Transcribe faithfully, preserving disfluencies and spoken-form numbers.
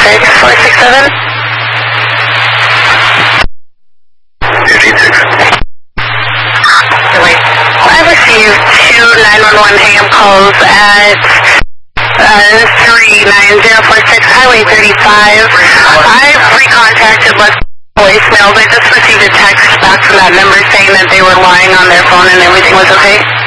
six four six seven. fifteen six. Wait. I received two nine one one A M calls at uh, three nine zero four six Highway thirty-five. I've recontacted left voicemails. I just received a text back from that number saying that they were lying on their phone and everything was okay.